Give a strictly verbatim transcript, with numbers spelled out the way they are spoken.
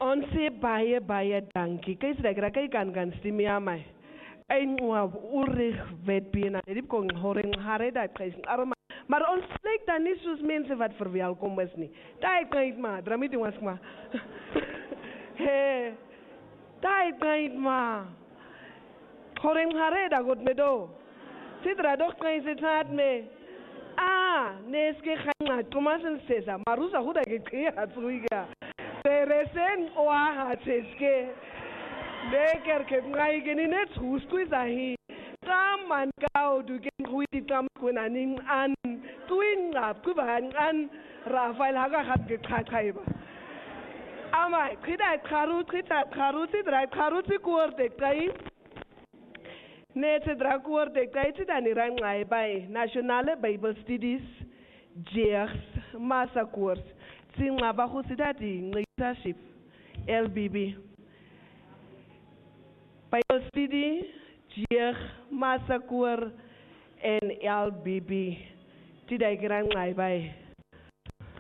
Onze baie baie dankie. Kyk reg reg kyk kan kan stimia my. Ein wa urig vet bina. Dit kon horen hare dat kry. Maar ons lyk dan nie soos mense wat verwelkom is nie. Daai kyk maar, dramit was maar. He. Daai kyk maar. Horen hare da got me do. Sidra dok kry se tat me. Ah, neske khanga Thomas en Cesar. Marusa huda ke kya tsuiga. Teresen oaha tseske. Lekker ke ngai geni net huskuizahi. Taman kau du gen huiti tam kunaning an tuin rap kuban an Rafael haga hat gekhakhaiba. Amai khida kharu khita kharu sidra kharu sikurte kai. Net sidra kurte kai sidani rangai bai Nationale Bible Studies Jeers Massa course. Singaba husidati leadership L B B. Bible Study Jeer Massa course and L B B. Tidai kiran ngai bai.